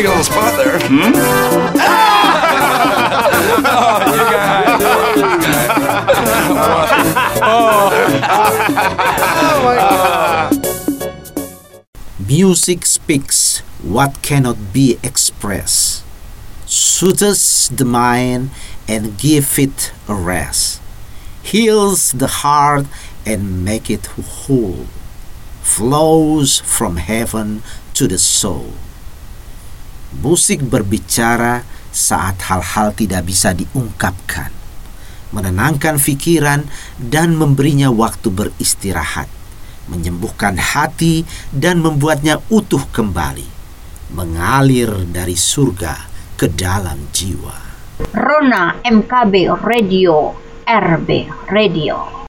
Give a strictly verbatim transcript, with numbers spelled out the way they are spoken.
you got a spot there. Hmm? Oh, you guys. Oh, my God. Music speaks what cannot be expressed, soothes the mind and gives it a rest, heals the heart and make it whole, flows from heaven to the soul. Musik berbicara saat hal-hal tidak bisa diungkapkan, menenangkan pikiran dan memberinya waktu beristirahat, menyembuhkan hati dan membuatnya utuh kembali, mengalir dari surga ke dalam jiwa. Rona M K B Radio, R B Radio.